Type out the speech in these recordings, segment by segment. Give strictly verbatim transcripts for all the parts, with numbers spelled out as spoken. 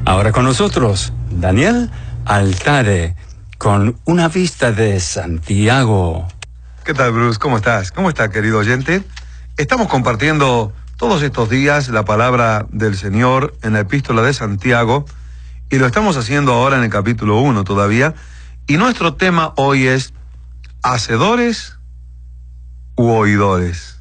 Ahora con nosotros, Daniel Altare, con una vista de Santiago. ¿Qué tal, Bruce? ¿Cómo estás? ¿Cómo está, querido oyente? Estamos compartiendo todos estos días la palabra del Señor en la epístola de Santiago, y lo estamos haciendo ahora en el capítulo uno todavía, y nuestro tema hoy es hacedores u oidores.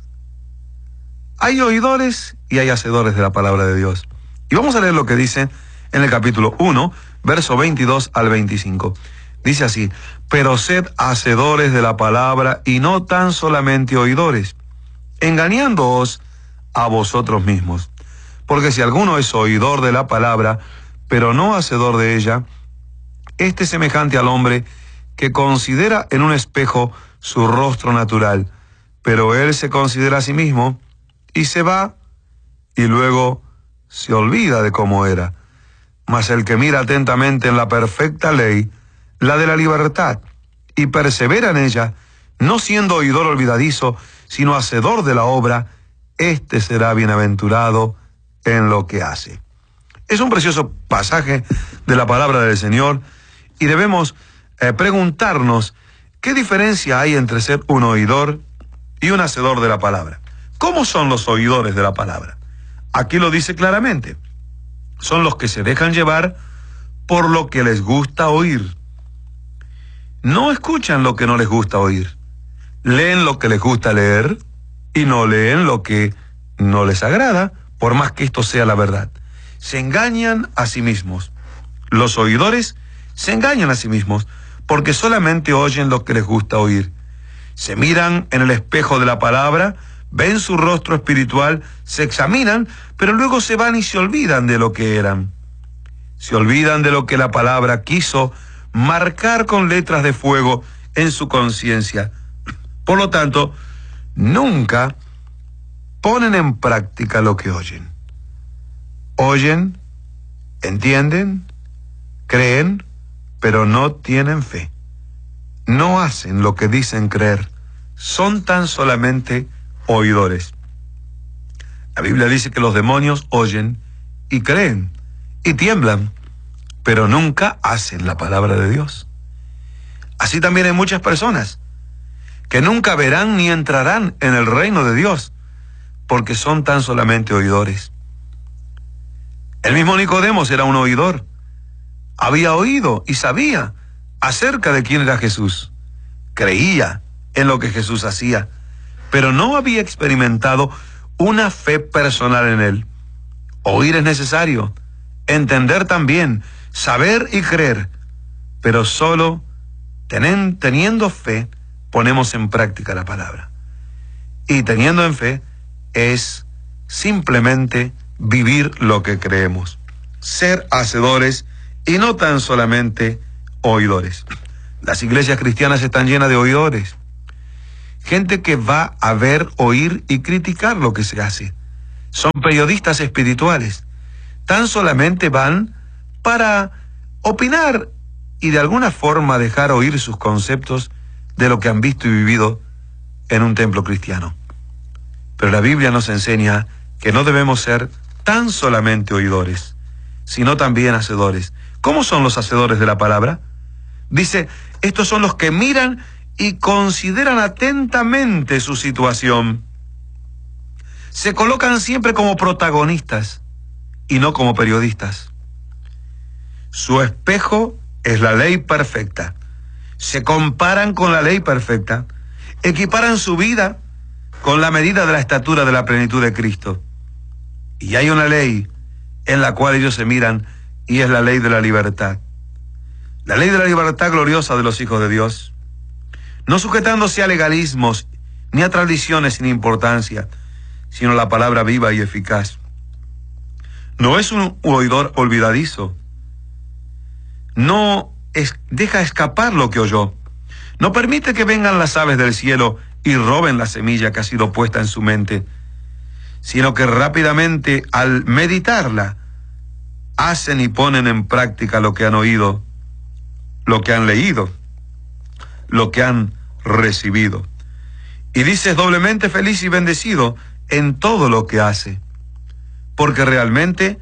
Hay oidores y hay hacedores de la palabra de Dios. Y vamos a leer lo que dice en el capítulo uno, verso veintidós al veinticinco. Dice así: pero sed hacedores de la palabra y no tan solamente oidores, engañándoos a vosotros mismos. Porque si alguno es oidor de la palabra, pero no hacedor de ella, este es semejante al hombre que considera en un espejo su rostro natural, pero él se considera a sí mismo y se va y luego se olvida de cómo era. Mas el que mira atentamente en la perfecta ley, la de la libertad, y persevera en ella, no siendo oidor olvidadizo, sino hacedor de la obra, éste será bienaventurado en lo que hace. Es un precioso pasaje de la palabra del Señor, y debemos eh, preguntarnos qué diferencia hay entre ser un oidor y un hacedor de la palabra. ¿Cómo son los oidores de la palabra? Aquí lo dice claramente: son los que se dejan llevar por lo que les gusta oír. No escuchan lo que no les gusta oír. Leen lo que les gusta leer y no leen lo que no les agrada, por más que esto sea la verdad. Se engañan a sí mismos. Los oidores se engañan a sí mismos porque solamente oyen lo que les gusta oír. Se miran en el espejo de la palabra, ven su rostro espiritual, se examinan, pero luego se van y se olvidan de lo que eran. Se olvidan de lo que la palabra quiso marcar con letras de fuego en su conciencia. Por lo tanto, nunca ponen en práctica lo que oyen. Oyen, entienden, creen, pero no tienen fe. No hacen lo que dicen creer. Son tan solamente oidores. La Biblia dice que los demonios oyen y creen y tiemblan, pero nunca hacen la palabra de Dios. Así también hay muchas personas que nunca verán ni entrarán en el reino de Dios porque son tan solamente oidores. El mismo Nicodemos era un oidor. Había oído y sabía acerca de quién era Jesús. Creía en lo que Jesús hacía, pero no había experimentado una fe personal en él. Oír es necesario, entender también, saber y creer, pero solo tenen, teniendo fe ponemos en práctica la palabra. Y teniendo en fe es simplemente vivir lo que creemos, ser hacedores y no tan solamente oidores. Las iglesias cristianas están llenas de oidores, gente que va a ver, oír y criticar lo que se hace. Son periodistas espirituales, tan solamente van para opinar y de alguna forma dejar oír sus conceptos de lo que han visto y vivido en un templo cristiano. Pero la Biblia nos enseña que no debemos ser tan solamente oidores, sino también hacedores. ¿Cómo son los hacedores de la palabra? Dice, estos son los que miran y consideran atentamente su situación. Se colocan siempre como protagonistas y no como periodistas. Su espejo es la ley perfecta. Se comparan con la ley perfecta, equiparan su vida con la medida de la estatura de la plenitud de Cristo. Y hay una ley en la cual ellos se miran, y es la ley de la libertad. La ley de la libertad gloriosa de los hijos de Dios, no sujetándose a legalismos ni a tradiciones sin importancia, sino la palabra viva y eficaz. No es un oidor olvidadizo. No es, deja escapar lo que oyó. No permite que vengan las aves del cielo y roben la semilla que ha sido puesta en su mente, sino que rápidamente, al meditarla, hacen y ponen en práctica lo que han oído, lo que han leído, lo que han recibido. Y dice, es doblemente feliz y bendecido en todo lo que hace, porque realmente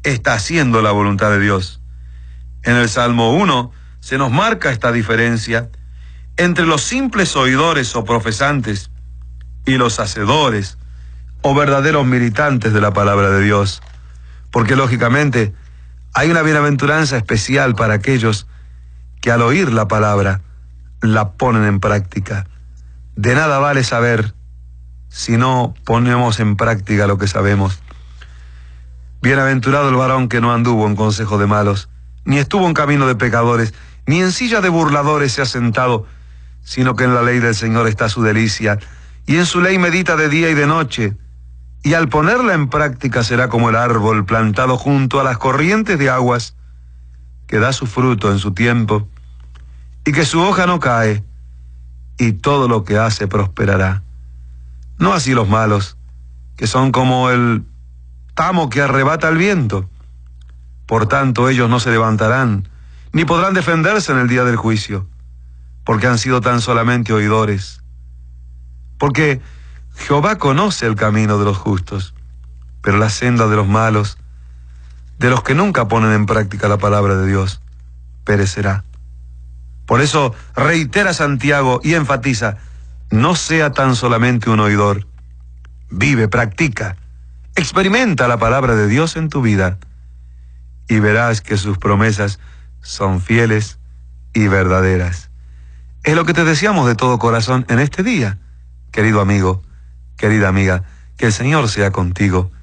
está haciendo la voluntad de Dios. En el Salmo uno se nos marca esta diferencia entre los simples oidores o profesantes y los hacedores o verdaderos militantes de la palabra de Dios. Porque lógicamente hay una bienaventuranza especial para aquellos que al oír la palabra la ponen en práctica. De nada vale saber si no ponemos en práctica lo que sabemos. Bienaventurado el varón que no anduvo en consejo de malos, ni estuvo en camino de pecadores, ni en silla de burladores se ha sentado, sino que en la ley del Señor está su delicia, y en su ley medita de día y de noche, y al ponerla en práctica será como el árbol plantado junto a las corrientes de aguas, que da su fruto en su tiempo, y que su hoja no cae, y todo lo que hace prosperará. No así los malos, que son como el tamo que arrebata el viento. Por tanto, ellos no se levantarán, ni podrán defenderse en el día del juicio, porque han sido tan solamente oidores. Porque Jehová conoce el camino de los justos, pero la senda de los malos, de los que nunca ponen en práctica la palabra de Dios, perecerá. Por eso reitera Santiago y enfatiza: no sea tan solamente un oidor. Vive, practica, experimenta la palabra de Dios en tu vida y verás que sus promesas son fieles y verdaderas. Es lo que te deseamos de todo corazón en este día, querido amigo, querida amiga. Que el Señor sea contigo